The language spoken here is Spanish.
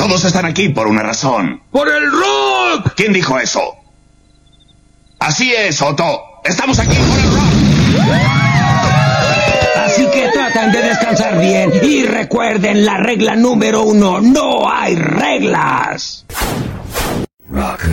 Todos están aquí por una razón. ¡Por el rock! ¿Quién dijo eso? Así es, Otto. Estamos aquí por el rock. Así que traten de descansar bien y recuerden la regla número 1, no hay reglas. Rock.